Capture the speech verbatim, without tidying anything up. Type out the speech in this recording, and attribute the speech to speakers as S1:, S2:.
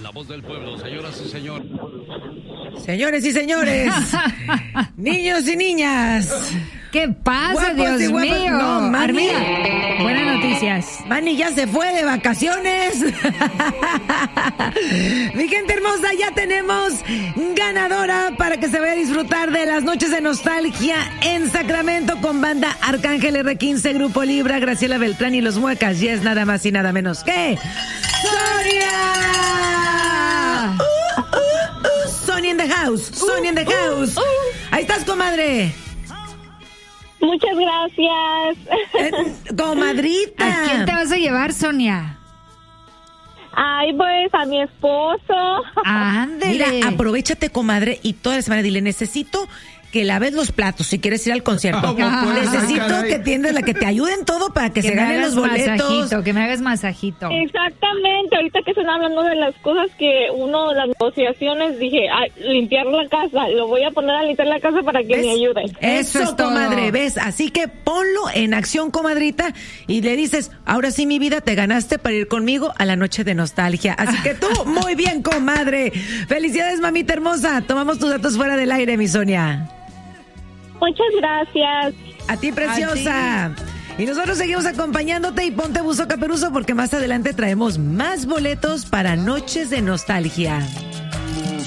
S1: La voz del pueblo, señoras y señores.
S2: Señores y señores, niños y niñas.
S3: ¿Qué pasa,
S2: Guapos
S3: Dios
S2: y guapas.
S3: mío?
S2: No, Manny.
S3: Armida, buenas noticias.
S2: Manny ya se fue de vacaciones. Mi gente hermosa, ya tenemos ganadora para que se vaya a disfrutar de las noches de nostalgia en Sacramento con banda Arcángel erre quince, Grupo Libra, Graciela Beltrán y Los Muecas. Y es nada más y nada menos que ¡Sonia! Uh, uh, uh, Sonia in the house, Sonia in the house.
S3: Uh, uh, uh.
S2: Ahí estás, comadre.
S4: Muchas gracias.
S2: Eh, comadrita.
S3: ¿A quién te vas a llevar, Sonia?
S4: Ay, pues a mi esposo.
S3: Ándele.
S2: Mira, aprovechate, comadre, y toda la semana dile, necesito que laves los platos si quieres ir al concierto.
S3: Ah,
S2: necesito
S5: caray.
S2: que tiendas la que te ayuden todo para que,
S3: que
S2: se
S3: me
S2: ganen
S3: hagas
S2: los boletos.
S3: masajito, que me hagas masajito.
S4: Exactamente, ahorita que están hablando de las cosas que uno, las negociaciones, dije, ay, limpiar la casa, lo voy a poner a limpiar la casa para que
S2: ¿Ves?
S4: me ayude.
S2: Eso,
S3: Eso es todo.
S2: comadre, ¿ves? Así que ponlo en acción, comadrita, y le dices, ahora sí, mi vida, te ganaste para ir conmigo a la noche de nostalgia. Así que tú, muy bien, comadre. Felicidades, mamita hermosa. Tomamos tus datos fuera del aire, mi Sonia.
S4: Muchas gracias.
S2: A ti, preciosa. Y nosotros seguimos acompañándote y ponte buzo caperuso porque más adelante traemos más boletos para Noches de Nostalgia.